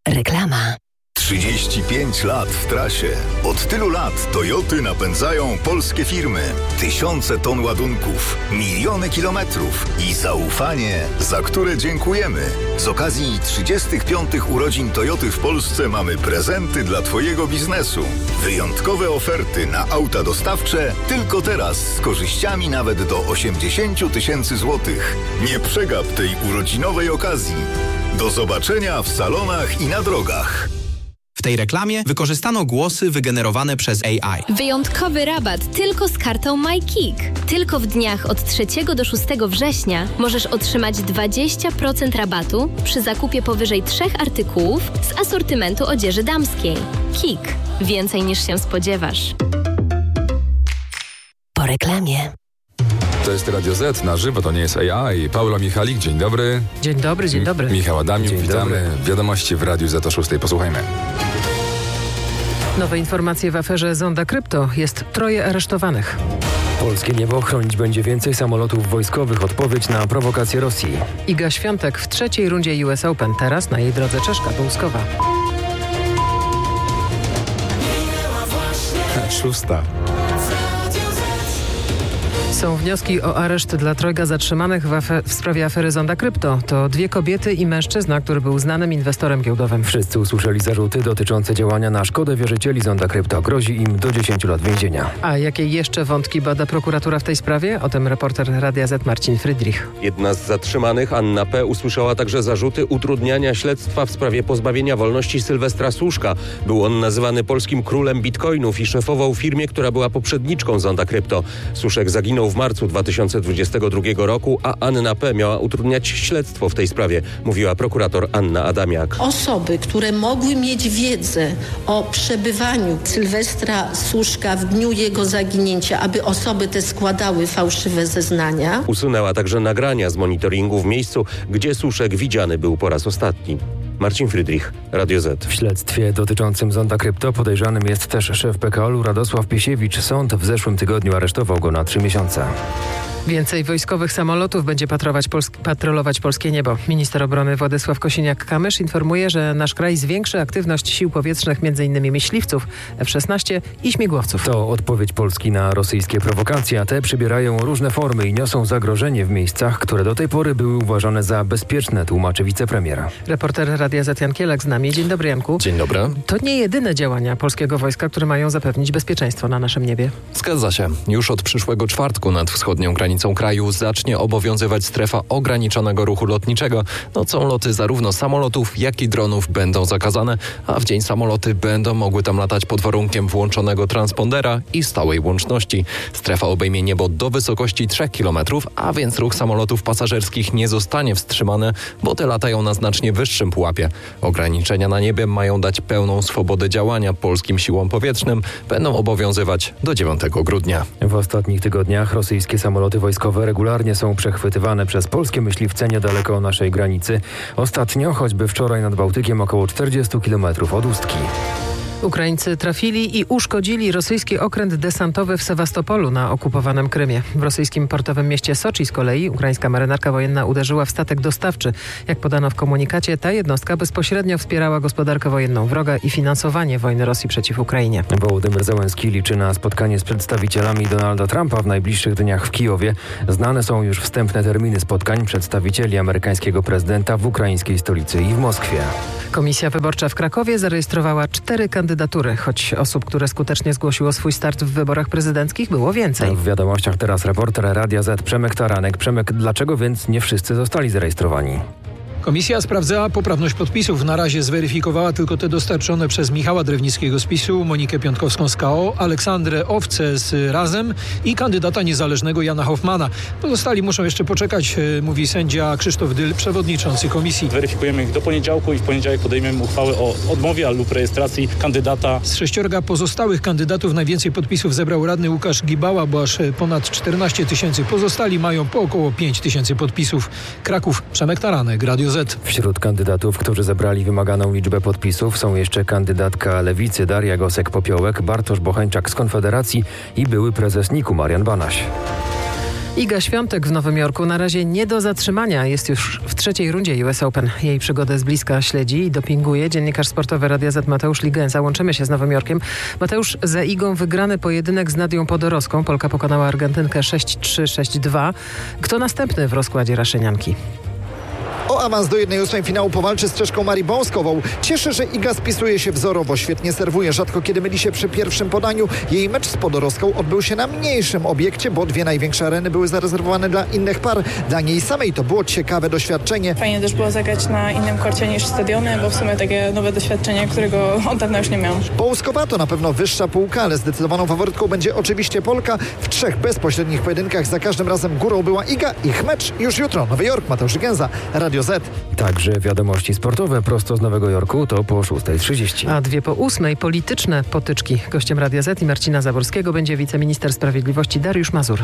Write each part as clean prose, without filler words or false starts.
Reklama. 35 lat w trasie. Od tylu lat Toyoty napędzają polskie firmy. Tysiące ton ładunków, miliony kilometrów i zaufanie, za które dziękujemy. Z okazji 35 urodzin Toyoty w Polsce mamy prezenty dla Twojego biznesu. Wyjątkowe oferty na auta dostawcze tylko teraz z korzyściami nawet do 80 000 złotych. Nie przegap tej urodzinowej okazji. Do zobaczenia w salonach i na drogach. W tej reklamie wykorzystano głosy wygenerowane przez AI. Wyjątkowy rabat tylko z kartą MyKick. Tylko w dniach od 3 do 6 września możesz otrzymać 20% rabatu przy zakupie powyżej 3 artykułów z asortymentu odzieży damskiej. Kick. Więcej niż się spodziewasz. Po reklamie. To jest Radio Z na żywo, to nie jest AI. Paula Michalik, dzień dobry. Dzień dobry, dzień dobry. Michał Adamiuk, Dzień witamy. dobry. Wiadomości w Radiu Z o 6. Posłuchajmy. Nowe informacje w aferze Zonda Krypto. Jest 3 aresztowanych. Polskie niebo chronić będzie więcej samolotów wojskowych. Odpowiedź na prowokację Rosji. Iga Świątek w 3. rundzie US Open. Teraz na jej drodze Czeszka Bołuskowa. 6. Są wnioski o areszt dla 3 zatrzymanych w sprawie afery Zonda Krypto. To 2 kobiety i mężczyzna, który był znanym inwestorem giełdowym. Wszyscy usłyszeli zarzuty dotyczące działania na szkodę wierzycieli Zonda Krypto. Grozi im do 10 lat więzienia. A jakie jeszcze wątki bada prokuratura w tej sprawie? O tym reporter Radia Z Marcin Frydrich. Jedna z zatrzymanych, Anna P., usłyszała także zarzuty utrudniania śledztwa w sprawie pozbawienia wolności Sylwestra Słuszka. Był on nazywany polskim królem bitcoinów i szefował firmie, która była poprzedniczką Zonda Krypto. Słuszek zaginął w marcu 2022 roku, a Anna P. miała utrudniać śledztwo w tej sprawie, mówiła prokurator Anna Adamiak. Osoby, które mogły mieć wiedzę o przebywaniu Sylwestra Słuszka w dniu jego zaginięcia, aby osoby te składały fałszywe zeznania. Usunęła także nagrania z monitoringu w miejscu, gdzie Słuszek widziany był po raz ostatni. Marcin Frydrich, Radio Z. W śledztwie dotyczącym Zonda Krypto podejrzanym jest też szef PKOL-u Radosław Piesiewicz. Sąd w zeszłym tygodniu aresztował go na 3 miesiące. Więcej wojskowych samolotów będzie patrolować polskie niebo. Minister obrony Władysław Kosiniak-Kamysz informuje, że nasz kraj zwiększy aktywność sił powietrznych, m.in. myśliwców, F-16 i śmigłowców. To odpowiedź Polski na rosyjskie prowokacje, a te przybierają różne formy i niosą zagrożenie w miejscach, które do tej pory były uważane za bezpieczne, tłumaczy wicepremier. Reporter Radia Z Jan Kielak z nami. Dzień dobry, Janku. Dzień dobry. To nie jedyne działania polskiego wojska, które mają zapewnić bezpieczeństwo na naszym niebie. Zgadza się. Już od przyszłego czwartku nad wschodnią granicą kraju zacznie obowiązywać strefa ograniczonego ruchu lotniczego. Nocą loty zarówno samolotów, jak i dronów będą zakazane, a w dzień samoloty będą mogły tam latać pod warunkiem włączonego transpondera i stałej łączności. Strefa obejmie niebo do wysokości 3 km, a więc ruch samolotów pasażerskich nie zostanie wstrzymany, bo te latają na znacznie wyższym pułapie. Ograniczenia na niebie mają dać pełną swobodę działania polskim siłom powietrznym. Będą obowiązywać do 9 grudnia. W ostatnich tygodniach rosyjskie samoloty wojskowe regularnie są przechwytywane przez polskie myśliwce niedaleko naszej granicy. Ostatnio, choćby wczoraj nad Bałtykiem, około 40 km od Ustki. Ukraińcy trafili i uszkodzili rosyjski okręt desantowy w Sewastopolu na okupowanym Krymie. W rosyjskim portowym mieście Soczi z kolei ukraińska marynarka wojenna uderzyła w statek dostawczy. Jak podano w komunikacie, ta jednostka bezpośrednio wspierała gospodarkę wojenną wroga i finansowanie wojny Rosji przeciw Ukrainie. Wołodymyr Zełenski liczy na spotkanie z przedstawicielami Donalda Trumpa w najbliższych dniach w Kijowie. Znane są już wstępne terminy spotkań przedstawicieli amerykańskiego prezydenta w ukraińskiej stolicy i w Moskwie. Komisja wyborcza w Krakowie zarejestrowała 4 kandydatury, choć osób, które skutecznie zgłosiło swój start w wyborach prezydenckich, było więcej. W wiadomościach teraz reporter Radia Z Przemek Taranek. Przemek, dlaczego więc nie wszyscy zostali zarejestrowani? Komisja sprawdzała poprawność podpisów. Na razie zweryfikowała tylko te dostarczone przez Michała Drewnickiego z PiS-u, Monikę Piątkowską z KO, Aleksandrę Owcę z Razem i kandydata niezależnego Jana Hoffmana. Pozostali muszą jeszcze poczekać, mówi sędzia Krzysztof Dyl, przewodniczący komisji. Weryfikujemy ich do poniedziałku i w poniedziałek podejmiemy uchwałę o odmowie lub rejestracji kandydata. Z 6 pozostałych kandydatów najwięcej podpisów zebrał radny Łukasz Gibała, bo aż ponad 14 000. Pozostali mają po około 5 000 podpisów. Kraków, Przemek Taranek, Radio Z. Wśród kandydatów, którzy zebrali wymaganą liczbę podpisów, są jeszcze kandydatka Lewicy Daria Gosek-Popiołek, Bartosz Bocheńczak z Konfederacji i były prezes NIK-u Marian Banaś. Iga Świątek w Nowym Jorku na razie nie do zatrzymania. Jest już w trzeciej rundzie US Open. Jej przygodę z bliska śledzi i dopinguje dziennikarz sportowy Radia Z Mateusz Ligęsa. Łączymy się z Nowym Jorkiem. Mateusz, za Igą wygrany pojedynek z Nadią Podorowską. Polka pokonała Argentynkę 6-3, 6-2. Kto następny w rozkładzie Raszynianki? O awans do 1/8 finału powalczy z Czeszką Marii Bąskową. Cieszy, że Iga spisuje się wzorowo, świetnie serwuje, rzadko kiedy myli się przy pierwszym podaniu. Jej mecz z Podorowską odbył się na mniejszym obiekcie, bo 2 największe areny były zarezerwowane dla innych par. Dla niej samej to było ciekawe doświadczenie. Fajnie też było zagrać na innym korcie niż stadiony, bo w sumie takie nowe doświadczenie, którego od dawna już nie miałam. Bąskowa to na pewno wyższa półka, ale zdecydowaną faworytką będzie oczywiście Polka. W 3 bezpośrednich pojedynkach za każdym razem górą była Iga. Ich mecz już jutro. Nowy Jork, Mateusz Ligęsa, Radio Z. Także wiadomości sportowe prosto z Nowego Jorku to po 6:30. A 7:02 polityczne potyczki. Gościem Radia Z i Marcina Zaborskiego będzie wiceminister sprawiedliwości Dariusz Mazur.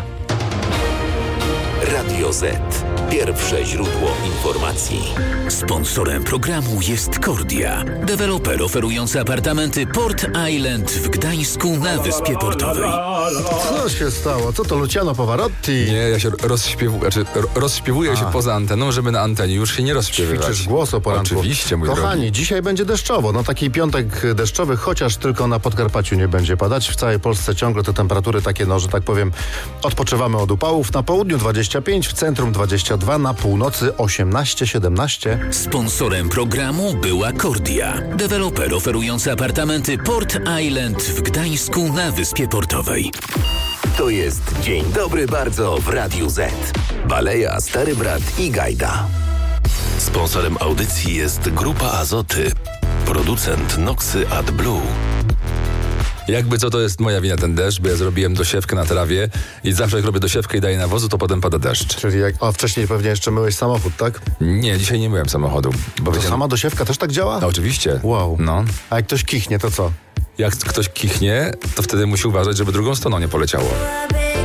Radio Z. Pierwsze źródło informacji. Sponsorem programu jest Kordia. Deweloper oferujący apartamenty Port Island w Gdańsku na Wyspie Portowej. Co się stało? Co to, Luciano Pavarotti? Nie, ja się rozśpiewuję się poza anteną, żeby na antenie już się nie rozśpiewywać. Ćwiczysz głos o poranku. Oczywiście, mój Kochani, drogi. dzisiaj będzie deszczowo. No taki piątek deszczowy, chociaż tylko na Podkarpaciu nie będzie padać. W całej Polsce ciągle te temperatury takie, no, że tak powiem, odpoczywamy od upałów. Na południu 25, w centrum 22, na północy 18-17. Sponsorem programu była Kordia. Deweloper oferujący apartamenty Port Island w Gdańsku na Wyspie Portowej. To jest Dzień Dobry Bardzo w Radiu Z. Baleja, Stary Brat i Gajda. Sponsorem audycji jest Grupa Azoty. Producent Noxy AdBlue. Jakby co, to jest moja wina ten deszcz, bo ja zrobiłem dosiewkę na trawie i zawsze jak robię dosiewkę i daję nawozu, to potem pada deszcz. Czyli wcześniej pewnie jeszcze myłeś samochód, tak? Nie, dzisiaj nie myłem samochodu. Bo To sama dosiewka też tak działa? No, oczywiście. Wow. No. A jak ktoś kichnie, to co? Jak ktoś kichnie, to wtedy musi uważać, żeby drugą stroną nie poleciało.